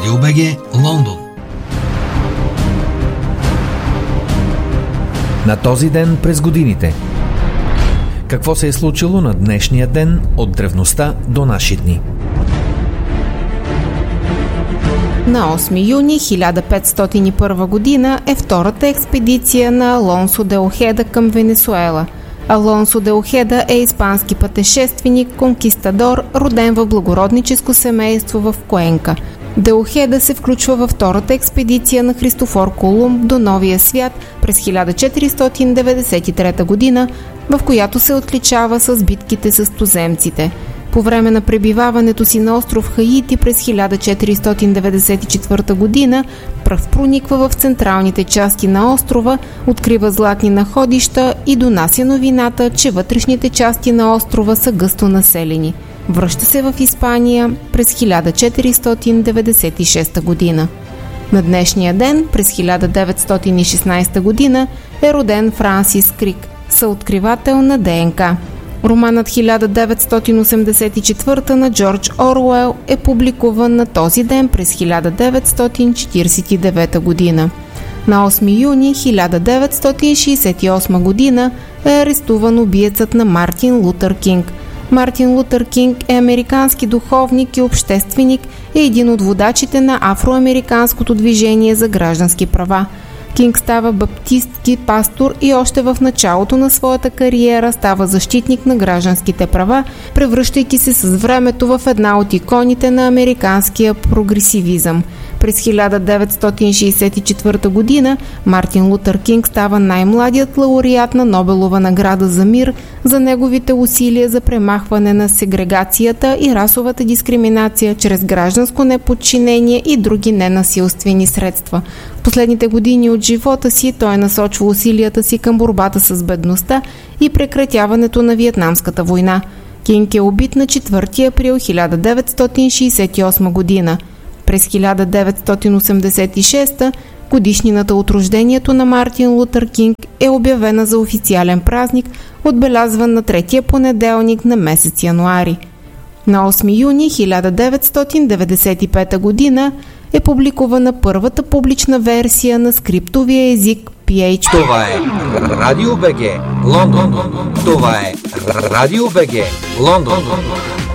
Радио БГ, Лондон. На този ден през годините. Какво се е случило на днешния ден от древността до наши дни? На 8 юни 1501 година е втората експедиция на Алонсо де Охеда към Венесуела. Алонсо де Охеда е испански пътешественик, конкистадор, роден в благородническо семейство в Куенка. Де Охеда се включва във втората експедиция на Христофор Колумб до Новия свят през 1493 година, в която се отличава с битките с туземците. По време на пребиваването си на остров Хаити през 1494 година пръв прониква в централните части на острова, открива златни находища и донася новината, че вътрешните части на острова са гъсто населени. Връща се в Испания през 1496 година. На днешния ден, през 1916 година, е роден Франсис Крик, съоткривател на ДНК. Романът 1984 на Джордж Оруел е публикуван на този ден през 1949 година. На 8 юни 1968 година е арестуван убиецът на Мартин Лутър Кинг. Мартин Лутър Кинг е американски духовник и общественик и един от водачите на афроамериканското движение за граждански права. Кинг става баптистки пастор и още в началото на своята кариера става защитник на гражданските права, превръщайки се с времето в една от иконите на американския прогресивизъм. През 1964 година Мартин Лутър Кинг става най-младият лауреат на Нобелова награда за мир за неговите усилия за премахване на сегрегацията и расовата дискриминация чрез гражданско неподчинение и други ненасилствени средства. В последните години от живота си той насочва усилията си към борбата с бедността и прекратяването на Виетнамската война. Кинг е убит на 4 април 1968 година. През 1986 годишнината от рождението на Мартин Лутър Кинг е обявена за официален празник, отбелязван на третия понеделник на месец януари. На 8 юни 1995 година е публикувана първата публична версия на скриптовия език PHP. Това е Радио БГ, Лондон. Това е Радио БГ, Лондон.